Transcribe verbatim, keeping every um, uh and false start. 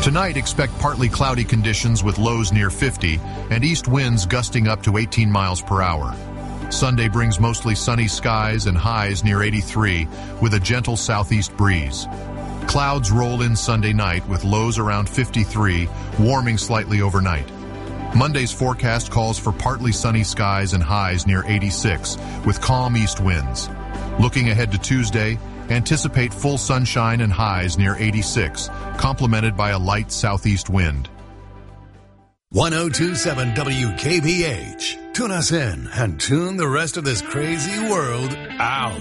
Tonight, expect partly cloudy conditions with lows near fifty and east winds gusting up to eighteen miles per hour. Sunday brings mostly sunny skies and highs near eighty-three with a gentle southeast breeze. Clouds roll in Sunday night with lows around fifty-three, warming slightly overnight. Monday's forecast calls for partly sunny skies and highs near eighty-six with calm east winds. Looking ahead to Tuesday, anticipate full sunshine and highs near eighty-six, complemented by a light southeast wind. one oh two point seven W K B H. Tune us in and tune the rest of this crazy world out.